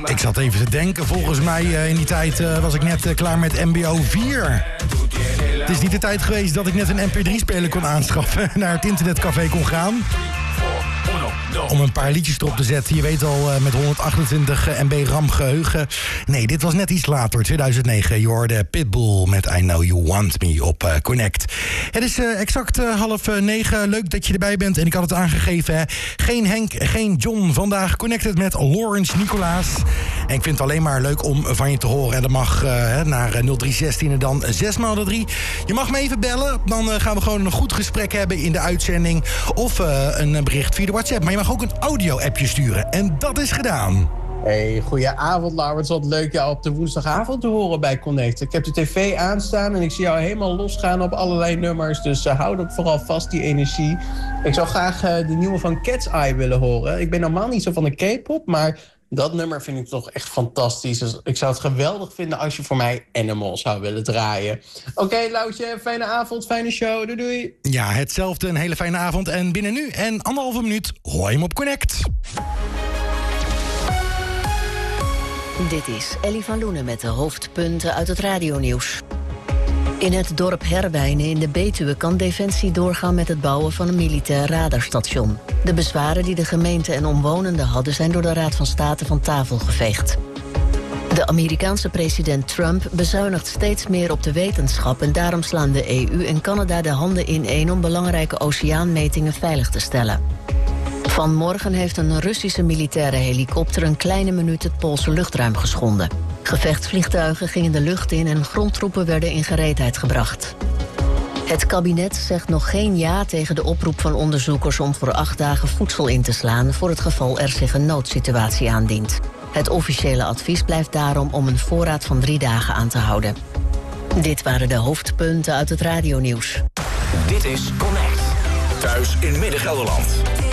Ik zat even te denken, volgens mij in die tijd was ik net klaar met MBO 4. Het is niet de tijd geweest dat ik net een MP3-speler kon aanschaffen... naar het internetcafé kon gaan... om een paar liedjes erop te zetten. Je weet al, met 128 MB RAM geheugen. Nee, dit was net iets later, 2009. Je hoorde Pitbull met I Know You Want Me op Connect. Het is exact 8:30. Leuk dat je erbij bent. En ik had het aangegeven, hè. Geen Henk, geen John. Vandaag Connected met Lawrence Nicolaas. En ik vind het alleen maar leuk om van je te horen. En dat mag naar 0316 en dan 6x3. Je mag me even bellen. Dan gaan we gewoon een goed gesprek hebben in de uitzending. Of een bericht via de WhatsApp. Maar je mag ook een audio-appje sturen. En dat is gedaan. Hey, goedenavond, Laurens. Wat leuk jou op de woensdagavond te horen bij Connect. Ik heb de tv aanstaan en ik zie jou helemaal losgaan op allerlei nummers. Dus houd ook vooral vast, die energie. Ik zou graag de nieuwe van Cat's Eye willen horen. Ik ben normaal niet zo van de K-pop, maar dat nummer vind ik toch echt fantastisch. Dus ik zou het geweldig vinden als je voor mij Animal zou willen draaien. Oké, Loutje, fijne avond, fijne show. Doei, doei. Ja, hetzelfde. Een hele fijne avond. En binnen nu en 1,5 minuut hoor je hem op Connect. Dit is Ellie van Loenen met de hoofdpunten uit het radionieuws. In het dorp Herwijnen in de Betuwe kan Defensie doorgaan met het bouwen van een militair radarstation. De bezwaren die de gemeente en omwonenden hadden zijn door de Raad van State van tafel geveegd. De Amerikaanse president Trump bezuinigt steeds meer op de wetenschap en daarom slaan de EU en Canada de handen ineen om belangrijke oceaanmetingen veilig te stellen. Vanmorgen heeft een Russische militaire helikopter een kleine minuut het Poolse luchtruim geschonden. Gevechtsvliegtuigen gingen de lucht in en grondtroepen werden in gereedheid gebracht. Het kabinet zegt nog geen ja tegen de oproep van onderzoekers om voor 8 dagen voedsel in te slaan voor het geval er zich een noodsituatie aandient. Het officiële advies blijft daarom om een voorraad van 3 dagen aan te houden. Dit waren de hoofdpunten uit het radionieuws. Dit is Connect. Thuis in Midden-Gelderland.